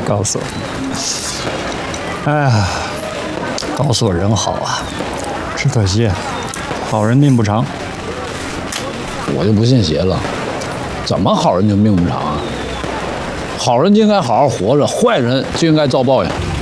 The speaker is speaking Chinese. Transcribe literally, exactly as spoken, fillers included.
告诉我，哎呀，告诉我人好啊，只可惜好人命不长。 我就不信邪了，怎么好人就命不长啊？好人就应该好好活着，坏人就应该遭报应。